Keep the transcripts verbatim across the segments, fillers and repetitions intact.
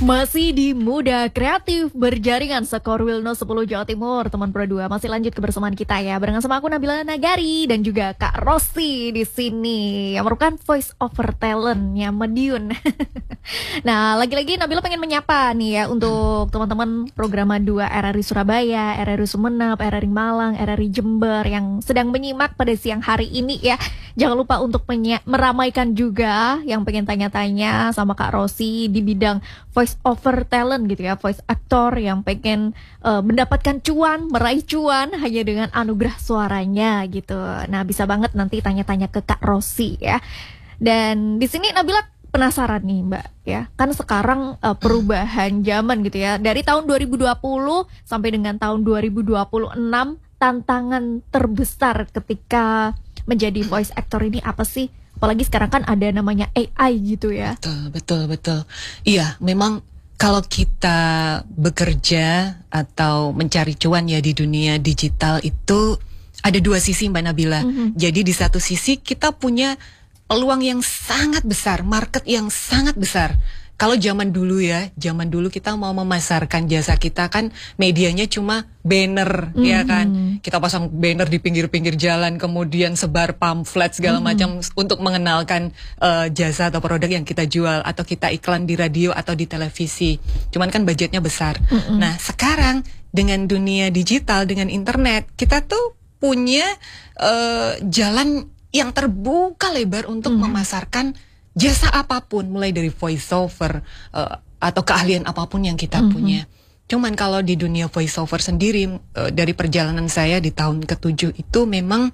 Masih di Muda Kreatif Berjaringan Sekor Wilno sepuluh Jawa Timur, teman Pro dua masih lanjut kebersamaan kita ya, barengan sama aku Nabila Nagari dan juga Kak Rosi di sini yang merupakan voice over talentnya Madiun. Nah, lagi-lagi Nabila pengen menyapa nih ya untuk teman-teman Programa dua R R I Surabaya, R R I Sumeneb, R R I Malang, R R I Jember yang sedang menyimak pada siang hari ini ya. Jangan lupa untuk meramaikan juga yang pengen tanya-tanya sama Kak Rosi di bidang voice over talent gitu ya, voice actor yang pengen uh, mendapatkan cuan, meraih cuan hanya dengan anugerah suaranya gitu. Nah, bisa banget nanti tanya-tanya ke Kak Rosi ya. Dan di sini Nabila penasaran nih Mbak ya, kan sekarang uh, perubahan zaman gitu ya, dari tahun dua ribu dua puluh sampai dengan tahun dua ribu dua puluh enam, tantangan terbesar ketika menjadi voice actor ini apa sih? Apalagi sekarang kan ada namanya A I gitu ya. Betul, betul, betul. Iya, memang kalau kita bekerja atau mencari cuan ya di dunia digital itu ada dua sisi Mbak Nabila. Mm-hmm. Jadi di satu sisi kita punya peluang yang sangat besar, market yang sangat besar. Kalau zaman dulu ya, zaman dulu kita mau memasarkan jasa kita kan medianya cuma banner, mm-hmm. ya kan. Kita pasang banner di pinggir-pinggir jalan, kemudian sebar pamflet segala mm-hmm. macam untuk mengenalkan uh, jasa atau produk yang kita jual, atau kita iklan di radio atau di televisi. Cuman kan budgetnya besar. Mm-hmm. Nah, sekarang dengan dunia digital, dengan internet, kita tuh punya uh, jalan yang terbuka lebar untuk mm-hmm. memasarkan jasa apapun, mulai dari voiceover uh, atau keahlian apapun yang kita mm-hmm. punya. Cuman kalau di dunia voiceover sendiri, uh, dari perjalanan saya di tahun ketujuh itu memang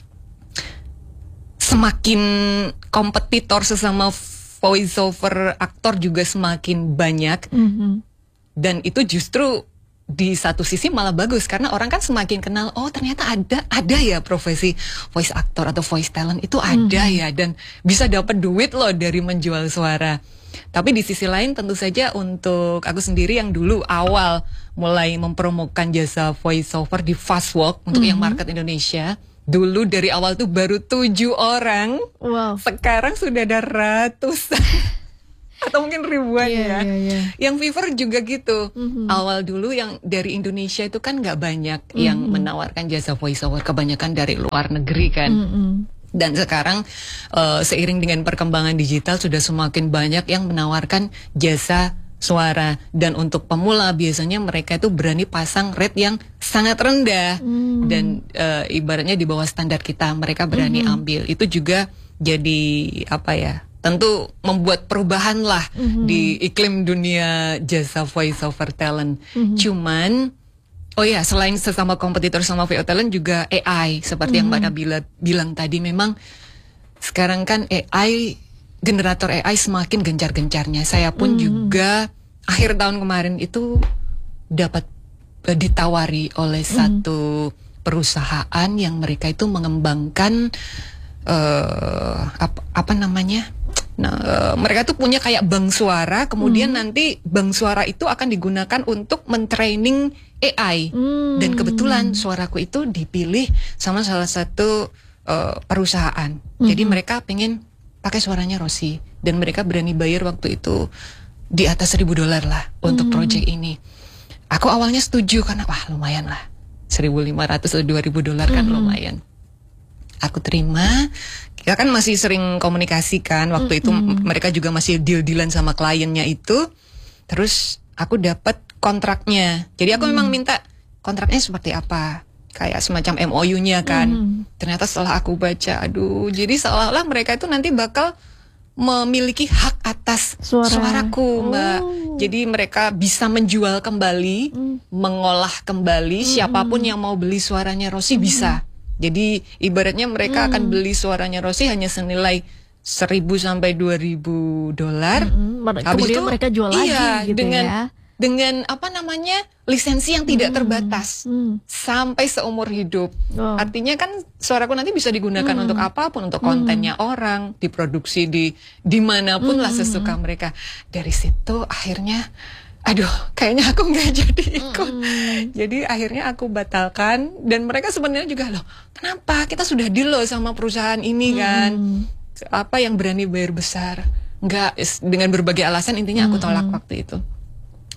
semakin kompetitor sesama voiceover aktor juga semakin banyak. Mm-hmm. Dan itu justru di satu sisi malah bagus, karena orang kan semakin kenal, oh ternyata ada ada ya profesi voice actor atau voice talent itu ada hmm. ya, dan bisa dapat duit loh dari menjual suara. Tapi di sisi lain tentu saja untuk aku sendiri yang dulu awal mulai mempromokan jasa voice over di Fastwalk untuk hmm. yang market Indonesia, dulu dari awal tuh baru tujuh orang, wow. Sekarang sudah ada ratusan. Atau mungkin ribuan yeah, ya. Yeah, yeah. Yang Fiverr juga gitu. Mm-hmm. Awal dulu yang dari Indonesia itu kan nggak banyak mm-hmm. yang menawarkan jasa voiceover, kebanyakan dari luar negeri kan. Mm-hmm. Dan sekarang uh, seiring dengan perkembangan digital sudah semakin banyak yang menawarkan jasa suara. Dan untuk pemula biasanya mereka itu berani pasang rate yang sangat rendah. Mm-hmm. Dan uh, ibaratnya di bawah standar kita mereka berani mm-hmm. ambil. Itu juga jadi apa ya, tentu membuat perubahan lah mm-hmm. di iklim dunia jasa voice over talent. Mm-hmm. Cuman, oh ya, selain sesama kompetitor sama V O talent juga A I. Seperti mm-hmm. yang Mbak Nabila bilang tadi, memang sekarang kan A I, generator A I semakin gencar-gencarnya. Saya pun mm-hmm. juga akhir tahun kemarin itu dapat uh, ditawari oleh mm-hmm. satu perusahaan yang mereka itu mengembangkan uh, apa, apa namanya? Nah, uh, mereka tuh punya kayak bank suara, kemudian hmm. nanti bank suara itu akan digunakan untuk mentraining A I. Hmm. Dan kebetulan suaraku itu dipilih sama salah satu uh, perusahaan. Hmm. Jadi mereka pengen pakai suaranya Rosi, dan mereka berani bayar waktu itu di atas seribu dolar lah untuk hmm. project ini. Aku awalnya setuju karena wah lumayan lah, seribu lima ratus atau dua ribu dolar kan hmm. lumayan. Aku terima, kita kan masih sering komunikasi kan, waktu mm-hmm. itu mereka juga masih deal-dealan sama kliennya itu. Terus aku dapat kontraknya, jadi aku mm. memang minta kontraknya seperti apa, kayak semacam M O U-nya kan. Mm. Ternyata setelah aku baca, aduh, jadi seolah-olah mereka itu nanti bakal memiliki hak atas Suara. suaraku, Mbak. Oh. Jadi mereka bisa menjual kembali, mm. mengolah kembali, mm. siapapun yang mau beli suaranya Rosi mm. bisa. Jadi ibaratnya mereka hmm. akan beli suaranya Rosi hanya senilai seribu sampai dua ribu dolar. Hmm, habis kemudian itu mereka jual iya, lagi gitu dengan, ya. Dengan apa namanya, lisensi yang tidak hmm. terbatas hmm. sampai seumur hidup. Oh. Artinya kan suaraku nanti bisa digunakan hmm. untuk apapun, untuk kontennya hmm. orang, diproduksi di dimanapun hmm. lah sesuka mereka. Dari situ akhirnya, aduh, kayaknya aku nggak jadi ikut. Mm. Jadi akhirnya aku batalkan. Dan mereka sebenarnya juga, loh, kenapa? Kita sudah deal loh sama perusahaan ini kan. Mm. Apa yang berani bayar besar? Nggak, dengan berbagai alasan, intinya aku tolak mm. waktu itu.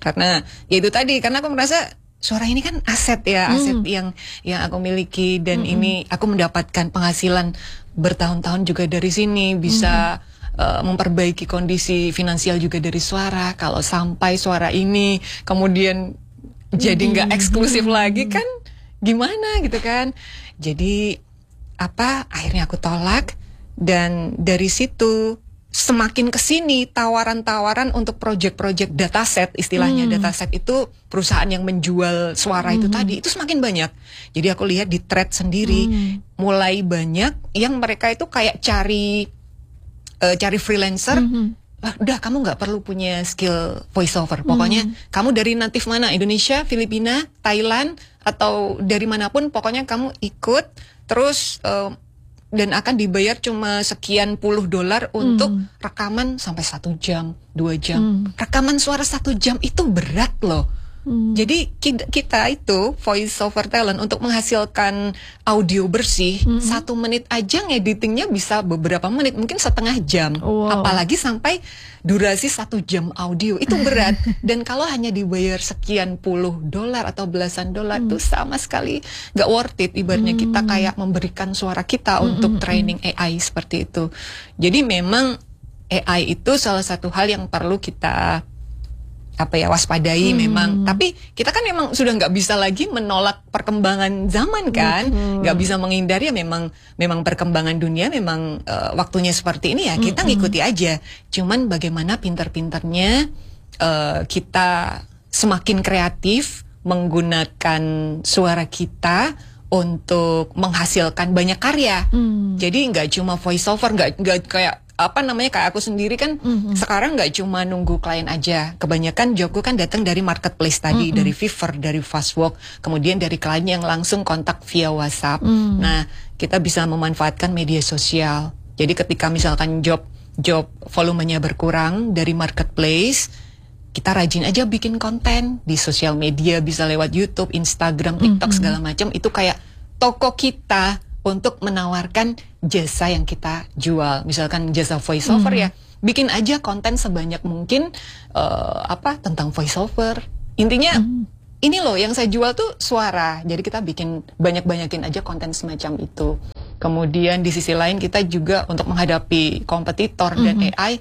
Karena ya itu tadi, karena aku merasa suara ini kan aset ya, aset Hmm. yang yang aku miliki, dan Mm-mm. ini aku mendapatkan penghasilan bertahun-tahun juga dari sini, bisa uh, memperbaiki kondisi finansial juga dari suara. Kalau sampai suara ini kemudian jadi nggak eksklusif lagi kan gimana gitu kan. Jadi apa, akhirnya aku tolak, dan dari situ semakin kesini tawaran-tawaran untuk project-project dataset, istilahnya Hmm. dataset itu perusahaan yang menjual suara itu Hmm. tadi, itu semakin banyak. Jadi aku lihat di thread sendiri Hmm. mulai banyak yang mereka itu kayak cari eh, cari freelancer. Mhm. Ah, udah kamu nggak perlu punya skill voiceover, pokoknya kamu dari natif mana, Indonesia, Filipina, Thailand, atau dari manapun, pokoknya kamu ikut terus, eh, dan akan dibayar cuma sekian puluh dolar untuk Hmm. rekaman sampai satu jam, dua jam. Hmm. Rekaman suara satu jam itu berat loh. Hmm. Jadi kita, kita itu voice over talent untuk menghasilkan audio bersih, Mm-mm. satu menit aja ngeditingnya bisa beberapa menit, mungkin setengah jam. Wow. Apalagi sampai durasi satu jam audio, itu berat. Dan kalau hanya dibayar sekian puluh dolar atau belasan dolar, Mm. itu sama sekali nggak worth it. Ibaratnya kita Mm. kayak memberikan suara kita Mm, untuk mm, training A I seperti itu. Jadi memang A I itu salah satu hal yang perlu kita apa ya waspadai Hmm. memang. Tapi kita kan memang sudah nggak bisa lagi menolak perkembangan zaman kan, Betul. nggak bisa menghindari ya, memang memang perkembangan dunia memang eh, waktunya seperti ini ya, kita Mm-mm. ngikuti aja. Cuman bagaimana pintar-pintarnya eh, kita semakin kreatif menggunakan suara kita untuk menghasilkan banyak karya. Hmm. Jadi nggak cuma voice over, nggak nggak kayak apa namanya, kayak aku sendiri kan Mhm. sekarang nggak cuma nunggu klien aja. Kebanyakan jobku kan datang dari marketplace tadi, Mhm. dari Fiverr, dari Fastwork, kemudian dari klien yang langsung kontak via WhatsApp. Hmm. Nah, kita bisa memanfaatkan media sosial. Jadi ketika misalkan job job volumenya berkurang dari marketplace, kita rajin aja bikin konten di sosial media, bisa lewat YouTube, Instagram, TikTok, Mhm. segala macam. Itu kayak toko kita untuk menawarkan jasa yang kita jual. Misalkan jasa voiceover, Mhm. ya, bikin aja konten sebanyak mungkin eh, apa tentang voiceover. Intinya Mhm. ini loh yang saya jual tuh suara. Jadi kita bikin banyak-banyakin aja konten semacam itu. Kemudian di sisi lain kita juga untuk menghadapi kompetitor dan Mhm. A I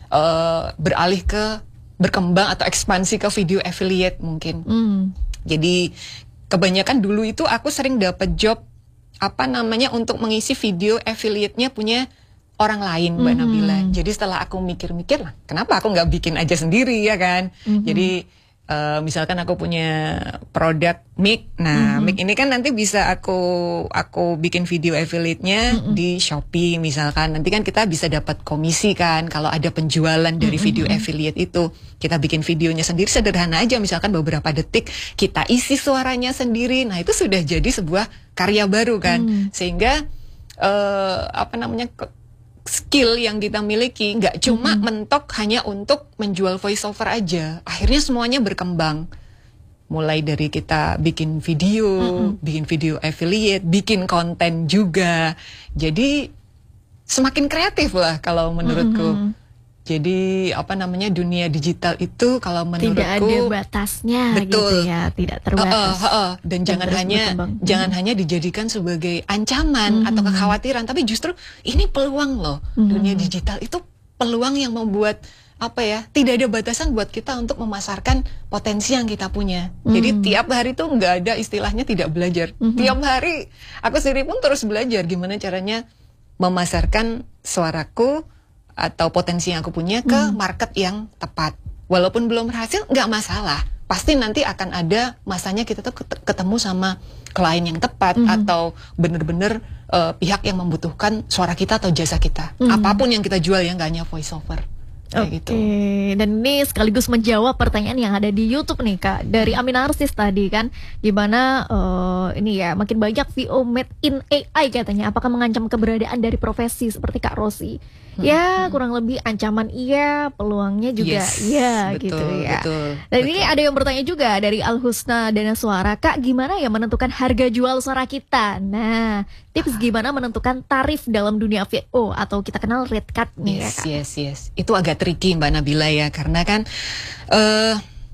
eh, beralih ke berkembang atau ekspansi ke video affiliate mungkin. Hmm. Jadi kebanyakan dulu itu aku sering dapat job apa namanya untuk mengisi video affiliate-nya punya orang lain, Mbak Mhm. Nabila. Jadi setelah aku mikir-mikir lah, kenapa aku nggak bikin aja sendiri ya kan? Mhm. Jadi eh, misalkan aku punya produk mic, nah Mhm. mic ini kan nanti bisa aku aku bikin video affiliate-nya Mhm. di Shopee misalkan. Nanti kan kita bisa dapat komisi kan kalau ada penjualan dari Mhm. video affiliate itu. Kita bikin videonya sendiri sederhana aja, misalkan beberapa detik, kita isi suaranya sendiri. Nah, itu sudah jadi sebuah karya baru kan. Hmm. Sehingga eh, apa namanya ke- skill yang kita miliki nggak cuma Mhm. mentok hanya untuk menjual voiceover aja. Akhirnya semuanya berkembang. Mulai dari kita bikin video, Mhm. bikin video affiliate, bikin konten juga. Jadi semakin kreatif lah kalau menurutku. Mhm. Jadi apa namanya, dunia digital itu kalau menurutku Tidak ada batasnya betul. gitu ya, tidak Uh, terbatas. uh, uh, uh. Dan, Dan jangan terus hanya berkembang. jangan Mhm. hanya dijadikan sebagai ancaman Mhm. atau kekhawatiran, tapi justru ini peluang loh. Mhm. Dunia digital itu peluang yang membuat apa ya, tidak ada batasan buat kita untuk memasarkan potensi yang kita punya. Jadi Mhm. tiap hari tuh nggak ada istilahnya tidak belajar. Mhm. Tiap hari aku sendiri pun terus belajar gimana caranya memasarkan suaraku atau potensi yang aku punya ke Hmm. market yang tepat. Walaupun belum berhasil, nggak masalah. Pasti nanti akan ada masanya kita tuh ket- ketemu sama klien yang tepat, Hmm. atau bener-bener eh, pihak yang membutuhkan suara kita atau jasa kita. Hmm. Apapun yang kita jual ya, nggak hanya voiceover. Kayak Oke, gitu. dan ini sekaligus menjawab pertanyaan yang ada di YouTube nih Kak, dari Amin Arsis tadi kan, gimana eh, ini ya makin banyak V O made in A I katanya, apakah mengancam keberadaan dari profesi seperti Kak Rosi? Ya kurang lebih ancaman iya, peluangnya juga Yes, iya betul, gitu ya. betul, Dan betul. ini ada yang bertanya juga dari Al Husna Dana Suara, Kak gimana ya menentukan harga jual suara kita? Nah, tips gimana menentukan tarif dalam dunia V O atau kita kenal rate card nih ya Yes, Kak? yes, yes. Itu agak tricky Mbak Nabila ya, karena kan eh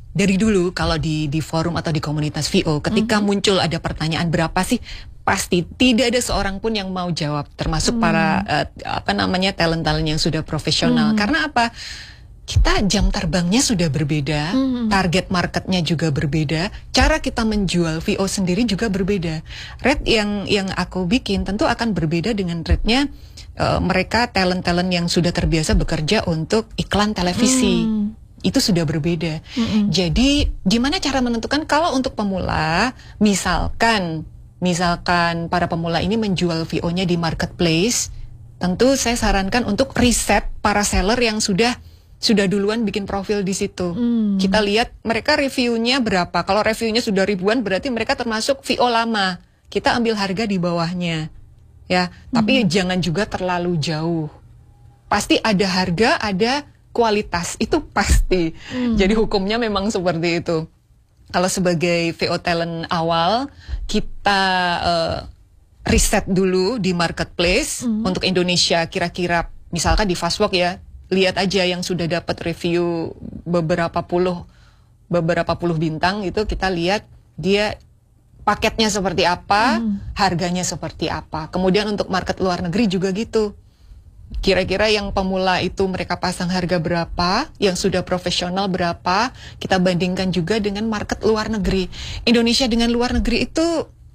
dari dulu kalau di di forum atau di komunitas V O, ketika mm-hmm. muncul ada pertanyaan berapa sih, pasti tidak ada seorang pun yang mau jawab, termasuk mm. para uh, apa namanya talent-talent yang sudah profesional. Mm. Karena apa? Kita jam terbangnya sudah berbeda, mm. target marketnya juga berbeda, cara kita menjual V O sendiri juga berbeda. Rate yang yang aku bikin tentu akan berbeda dengan rate-nya uh, mereka talent-talent yang sudah terbiasa bekerja untuk iklan televisi. Mm. Itu sudah berbeda. Mm-hmm. Jadi gimana cara menentukan kalau untuk pemula, misalkan misalkan para pemula ini menjual V O-nya di marketplace, tentu saya sarankan untuk riset para seller yang sudah sudah duluan bikin profil di situ. Mm. Kita lihat mereka reviewnya berapa. Kalau reviewnya sudah ribuan, berarti mereka termasuk V O lama. Kita ambil harga di bawahnya, ya. Mm. Tapi jangan juga terlalu jauh. Pasti ada harga, ada kualitas, itu pasti. Hmm. Jadi hukumnya memang seperti itu. Kalau sebagai V O talent awal, kita uh, riset dulu di marketplace hmm. untuk Indonesia, kira-kira misalkan di Fastwork ya, lihat aja yang sudah dapat review beberapa puluh beberapa puluh bintang itu, kita lihat dia paketnya seperti apa, hmm. harganya seperti apa. Kemudian untuk market luar negeri juga gitu. Kira-kira yang pemula itu mereka pasang harga berapa, yang sudah profesional berapa, kita bandingkan juga dengan market luar negeri. Indonesia dengan luar negeri itu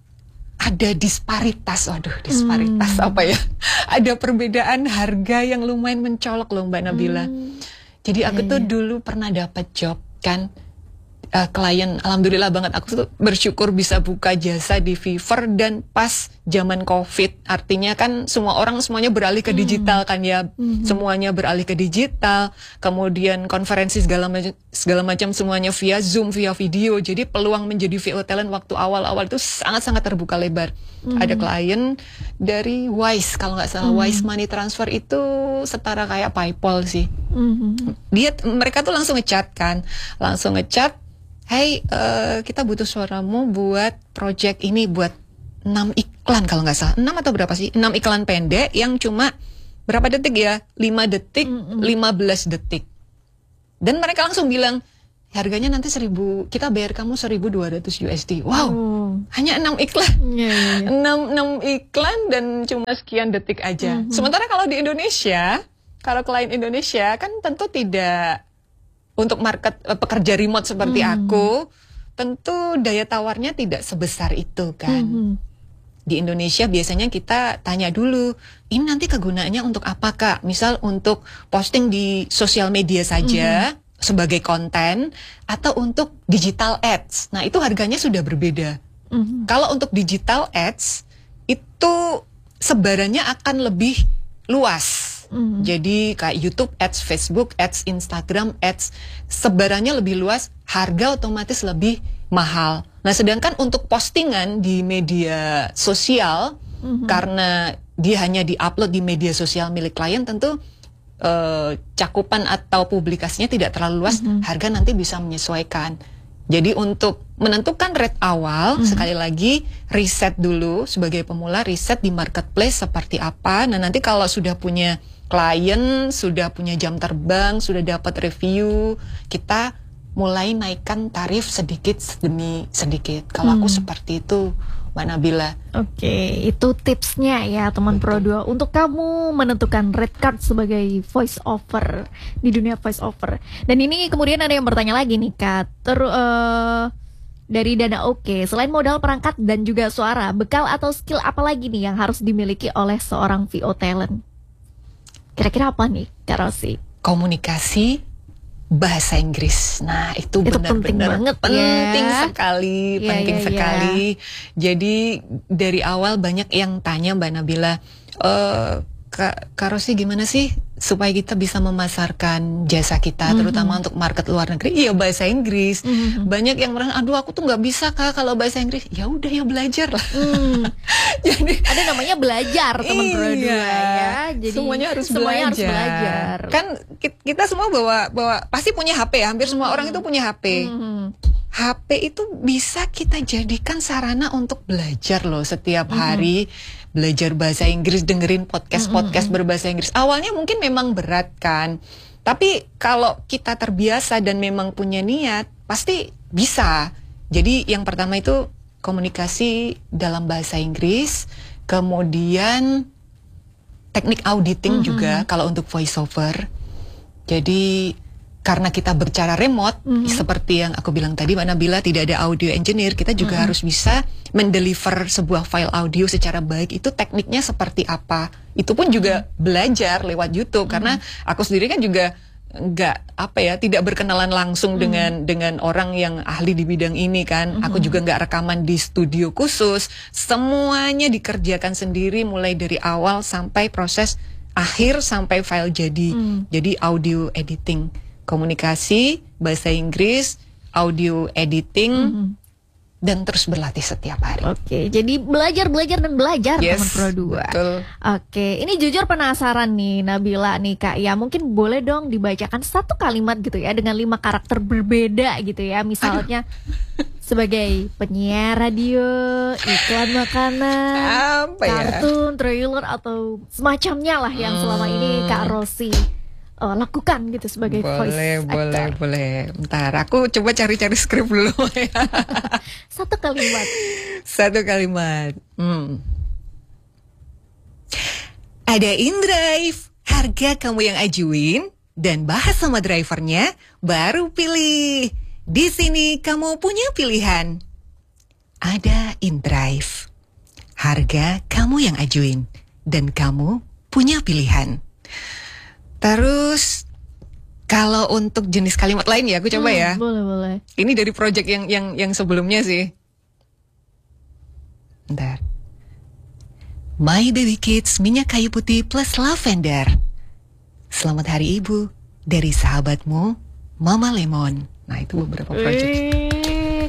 ada disparitas, waduh disparitas hmm. apa ya, ada perbedaan harga yang lumayan mencolok loh Mbak Nabila. Hmm. Jadi aku yeah, tuh yeah. dulu pernah dapat job kan, Uh, klien, alhamdulillah banget aku tuh bersyukur bisa buka jasa di Fiverr dan pas zaman COVID, artinya kan semua orang semuanya beralih ke digital kan ya, mm-hmm. semuanya beralih ke digital, kemudian konferensi segala macam segala macam semuanya via Zoom, via video, jadi peluang menjadi V O talent waktu awal-awal itu sangat-sangat terbuka lebar. Mm-hmm. Ada klien dari Wise, kalau nggak salah, mm-hmm. Wise Money Transfer itu setara kayak PayPal sih. Mm-hmm. Dia mereka tuh langsung ngechat kan, langsung ngechat. Hey, uh, kita butuh suaramu buat project ini, buat enam iklan kalau nggak salah. enam atau berapa sih? enam iklan pendek yang cuma berapa detik ya? lima detik, mm-hmm. lima belas detik. Dan mereka langsung bilang, harganya nanti seribu, kita bayar kamu seribu dua ratus U S D. Wow, oh. hanya enam iklan. Yeah, yeah, yeah. enam, enam iklan dan cuma sekian detik aja. Mm-hmm. Sementara kalau di Indonesia, kalau klien Indonesia kan tentu tidak... Untuk market uh, pekerja remote seperti hmm. aku, tentu daya tawarnya tidak sebesar itu kan. Hmm. Di Indonesia biasanya kita tanya dulu, ini nanti kegunaannya untuk apa Kak? Misal untuk posting di sosial media saja hmm. sebagai konten, atau untuk digital ads. Nah itu harganya sudah berbeda. Hmm. Kalau untuk digital ads, itu sebarannya akan lebih luas. Mm-hmm. Jadi kayak YouTube ads, Facebook ads, Instagram ads, sebarannya lebih luas, harga otomatis lebih mahal. Nah sedangkan untuk postingan di media sosial, mm-hmm. karena dia hanya di-upload di media sosial milik klien, tentu uh, cakupan atau publikasinya tidak terlalu luas, mm-hmm. harga nanti bisa menyesuaikan. Jadi untuk menentukan rate awal, mm-hmm. sekali lagi riset dulu sebagai pemula, riset di marketplace seperti apa. Nah nanti kalau sudah punya klien, sudah punya jam terbang, sudah dapat review, kita mulai naikkan tarif sedikit demi sedikit. Kalau hmm. aku seperti itu, Mbak Nabila. Oke, okay, itu tipsnya ya teman Pro dua untuk kamu menentukan rate card sebagai voice over di dunia voice over. Dan ini kemudian ada yang bertanya lagi nih Kak, Ter, uh, dari Dana Oke, selain modal perangkat dan juga suara, bekal atau skill apa lagi nih yang harus dimiliki oleh seorang V O talent? Kira-kira apa nih, Kak Rosi? Komunikasi, bahasa Inggris. Nah, itu benar-benar penting, penting ya. sekali, ya, penting ya, sekali. Ya. Jadi dari awal banyak yang tanya Mbak Nabila, e, Kak, Kak Rosi gimana sih supaya kita bisa memasarkan jasa kita, mm-hmm. terutama untuk market luar negeri? Iya, bahasa Inggris. Mm-hmm. Banyak yang merasa, aduh aku tuh nggak bisa Kak kalau bahasa Inggris. Ya udah ya belajar lah. Mm. Jadi ada namanya belajar teman Pro dua ya. Jadi semuanya harus semuanya belajar. Harus belajar. Kan kita semua bawa bawa pasti punya H P ya. Hampir mm-hmm. semua orang itu punya H P. Mm-hmm. H P itu bisa kita jadikan sarana untuk belajar loh setiap mm-hmm. hari. Belajar bahasa Inggris, dengerin podcast-podcast mm-hmm. berbahasa Inggris. Awalnya mungkin memang berat kan. Tapi kalau kita terbiasa dan memang punya niat, pasti bisa. Jadi yang pertama itu komunikasi dalam bahasa Inggris, kemudian teknik auditing mm-hmm. juga kalau untuk voiceover. Jadi karena kita berbicara remote, mm-hmm. seperti yang aku bilang tadi, Mbak Nabila, tidak ada audio engineer, kita juga mm-hmm. harus bisa mendeliver sebuah file audio secara baik. Itu tekniknya seperti apa? Itu pun juga mm-hmm. belajar lewat YouTube, mm-hmm. karena aku sendiri kan juga nggak apa ya, tidak berkenalan langsung mm-hmm. dengan dengan orang yang ahli di bidang ini kan. Mm-hmm. Aku juga nggak rekaman di studio khusus. Semuanya dikerjakan sendiri, mulai dari awal sampai proses akhir sampai file jadi. Mm. Jadi audio editing, komunikasi, bahasa Inggris, audio editing, mm-hmm. dan terus berlatih setiap hari. Oke, jadi belajar, belajar, dan belajar, yes, teman Pro dua. Betul. Oke, ini jujur penasaran nih Nabila nih Kak, ya mungkin boleh dong dibacakan satu kalimat gitu ya, dengan lima karakter berbeda gitu ya, misalnya sebagai penyiar radio, iklan makanan, apa ya? kartun, trailer, atau semacamnya lah yang selama ini Kak Rossi Uh, lakukan gitu sebagai boleh, voice boleh, actor. Boleh, boleh. Bentar, aku coba cari-cari skrip dulu ya. Satu kalimat. Satu kalimat. Hmm. Ada InDrive, harga kamu yang ajuin, dan bahas sama drivernya, baru pilih. Di sini kamu punya pilihan. Ada InDrive, harga kamu yang ajuin, dan kamu punya pilihan. Terus kalau untuk jenis kalimat lain ya, aku coba hmm, ya. Boleh, boleh. Ini dari project yang yang yang sebelumnya sih. Bentar. My Baby Kids minyak kayu putih plus lavender. Selamat Hari Ibu dari sahabatmu Mama Lemon. Nah, itu beberapa project. Wih,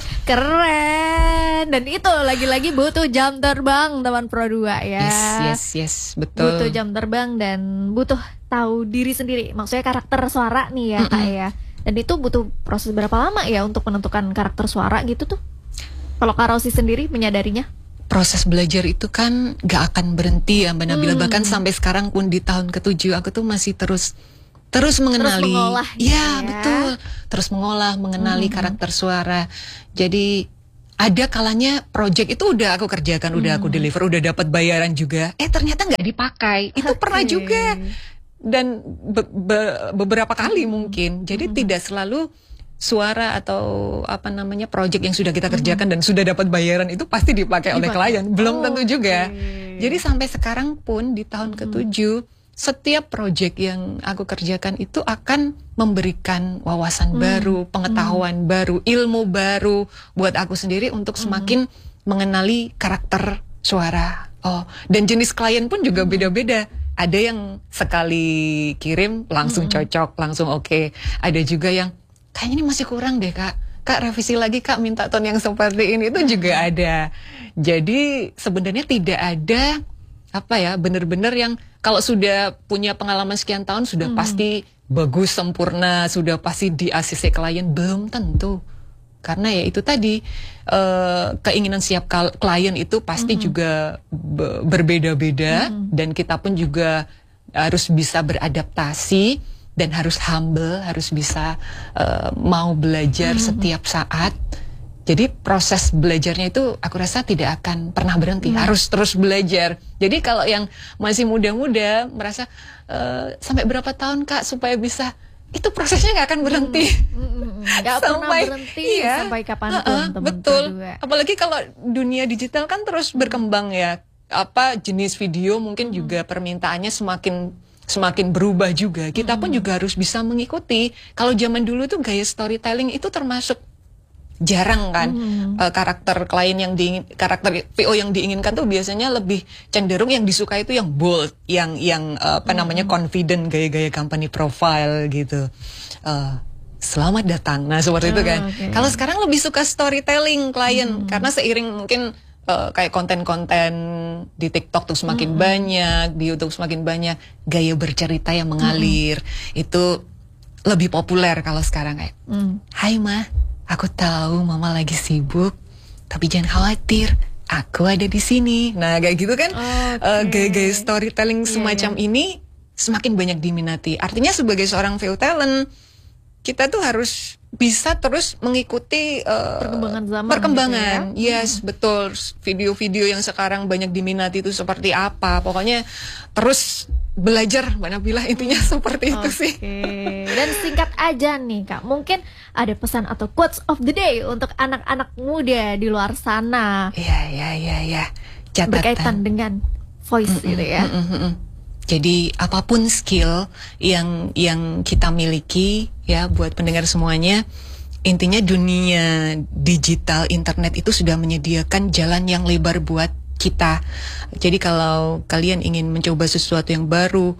keren. Dan itu lagi-lagi butuh jam terbang teman Pro dua ya. Yes, yes, yes, betul. Butuh jam terbang dan butuh tahu diri sendiri. Maksudnya karakter suara nih ya, mm-mm. Kak ya. Dan itu butuh proses berapa lama ya untuk menentukan karakter suara gitu tuh? Kalau Kak Rossi sendiri menyadarinya? Proses belajar itu kan gak akan berhenti ya Mbak Nabila. Hmm. Bahkan sampai sekarang pun di tahun ketujuh aku tuh masih terus terus mengenali. Terus mengolah. Ya, ya betul. Terus mengolah, mengenali hmm. karakter suara. Jadi ada kalanya project itu udah aku kerjakan, hmm. udah aku deliver, udah dapat bayaran juga. Eh ternyata nggak dipakai. Itu okay. pernah juga. Dan be be beberapa kali hmm. mungkin. Jadi hmm. tidak selalu suara atau apa namanya project yang sudah kita kerjakan hmm. dan sudah dapat bayaran itu pasti dipakai, dipakai. oleh klien. Belum oh, tentu juga. Okay. Jadi sampai sekarang pun di tahun hmm. ketujuh, setiap project yang aku kerjakan itu akan memberikan wawasan hmm. baru, pengetahuan hmm. baru, ilmu baru buat aku sendiri untuk semakin hmm. mengenali karakter suara. Oh, dan jenis klien pun juga beda-beda. Hmm. Ada yang sekali kirim langsung hmm. cocok, langsung oke. Okay. Ada juga yang kayaknya ini masih kurang deh Kak. Kak revisi lagi Kak, minta tone yang seperti ini. Itu juga ada. Jadi sebenarnya tidak ada apa ya, benar-benar yang kalau sudah punya pengalaman sekian tahun sudah hmm. pasti bagus, sempurna, sudah pasti di A C C klien. Belum tentu. Karena ya itu tadi uh, keinginan siap klien itu pasti mm-hmm. juga be berbeda-beda mm-hmm. dan kita pun juga harus bisa beradaptasi dan harus humble, harus bisa uh, mau belajar mm-hmm. setiap saat. Jadi proses belajarnya itu aku rasa tidak akan pernah berhenti, mm-hmm. harus terus belajar. Jadi kalau yang masih muda-muda merasa uh, sampai berapa tahun Kak supaya bisa, itu prosesnya nggak akan berhenti. Nggak pernah berhenti iya, sampai kapanpun. Uh -uh, betul. Kedua. Apalagi kalau dunia digital kan terus berkembang ya. Apa jenis video mungkin hmm. juga permintaannya semakin semakin berubah juga. Kita hmm. pun juga harus bisa mengikuti. Kalau zaman dulu tuh gaya storytelling itu termasuk jarang kan. hmm. uh, karakter klien yang diingin, karakter P O yang diinginkan tuh biasanya lebih cenderung yang disuka itu yang bold, yang yang uh, apa hmm. namanya confident, gaya-gaya company profile gitu. Uh, selamat datang, nah seperti oh, itu kan. Okay. Kalau sekarang lebih suka storytelling klien hmm. karena seiring mungkin uh, kayak konten-konten di TikTok tuh semakin hmm. banyak, di YouTube semakin banyak, gaya bercerita yang mengalir hmm. itu lebih populer kalau sekarang kayak. Hmm. Hai Ma, aku tahu Mama lagi sibuk, tapi jangan khawatir, aku ada di sini. Nah, kayak gitu kan, okay. uh, gaya-gaya storytelling yeah, semacam yeah. ini semakin banyak diminati. Artinya sebagai seorang V O talent, kita tuh harus bisa terus mengikuti uh, perkembangan zaman. Perkembangan, gitu ya? yes, hmm. betul. Video-video yang sekarang banyak diminati itu seperti apa? Pokoknya terus belajar, Mbak Nabila, intinya hmm. seperti itu okay. sih. Dan singkat aja nih Kak, mungkin ada pesan atau quotes of the day untuk anak-anak muda di luar sana. Iya, iya, iya, iya. Catatan. Berkaitan dengan voice mm -mm, gitu ya. Mm -mm. Jadi apapun skill yang yang kita miliki ya, buat pendengar semuanya, intinya dunia digital internet itu sudah menyediakan jalan yang lebar buat kita. Jadi kalau kalian ingin mencoba sesuatu yang baru,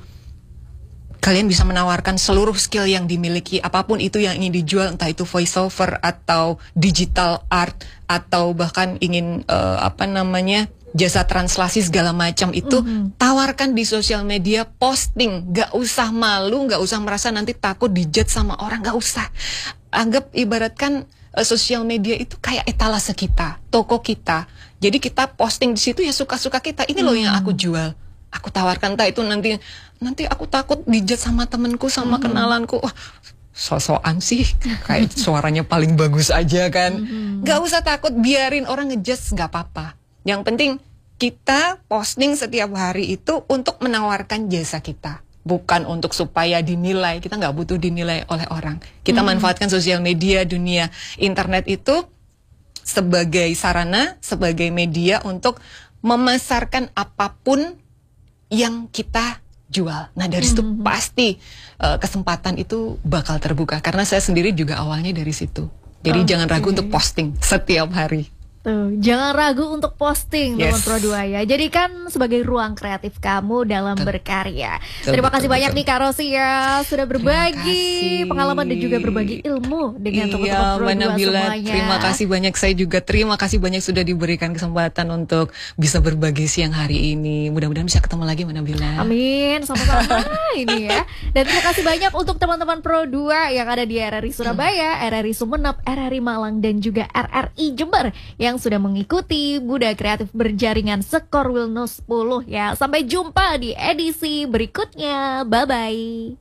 kalian bisa menawarkan seluruh skill yang dimiliki, apapun itu yang ingin dijual, entah itu voiceover atau digital art atau bahkan ingin uh, apa namanya jasa translasi segala macam itu, mm-hmm. tawarkan di sosial media, posting, gak usah malu, gak usah merasa nanti takut dijudge sama orang, gak usah. Anggap ibaratkan uh, sosial media itu kayak etalase kita, toko kita. Jadi kita posting di situ ya suka-suka kita. Ini loh mm-hmm. yang aku jual, aku tawarkan. Entah itu nanti nanti aku takut dijudge sama temenku, sama mm-hmm. kenalanku. Wah, sosokan sih, kayak suaranya paling bagus aja kan. Mm-hmm. Gak usah takut, biarin orang ngejudge, gak apa-apa. Yang penting kita posting setiap hari itu untuk menawarkan jasa kita, bukan untuk supaya dinilai. Kita nggak butuh dinilai oleh orang. Kita hmm. manfaatkan sosial media, dunia internet itu sebagai sarana, sebagai media untuk memasarkan apapun yang kita jual. Nah dari situ hmm. pasti uh, kesempatan itu bakal terbuka. Karena saya sendiri juga awalnya dari situ. Jadi okay. jangan ragu untuk posting setiap hari. Tuh, jangan ragu untuk posting, yes. teman Pro dua ya. Jadikan sebagai ruang kreatif kamu dalam betul. berkarya. Betul, Terima kasih betul, banyak betul. nih Kak Rosi ya, sudah berbagi pengalaman dan juga berbagi ilmu dengan teman-teman Pro dua semuanya. Terima kasih banyak, saya juga terima kasih banyak sudah diberikan kesempatan untuk bisa berbagi siang hari ini. Mudah-mudahan bisa ketemu lagi Mbak Nabila. Amin, sama-sama ini ya. Dan terima kasih banyak untuk teman-teman Pro dua yang ada di R R I Surabaya, hmm. R R I Sumeneb, R R I Malang dan juga R R I Jember yang sudah mengikuti Muda Kreatif Berjaringan Skor Wilno sepuluh ya. Sampai jumpa di edisi berikutnya. Bye-bye.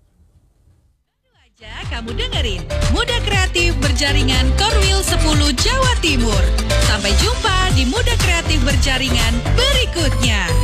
Baru aja kamu dengerin Muda Kreatif Berjaringan Korwil sepuluh Jawa Timur. Sampai jumpa di Muda Kreatif Berjaringan berikutnya.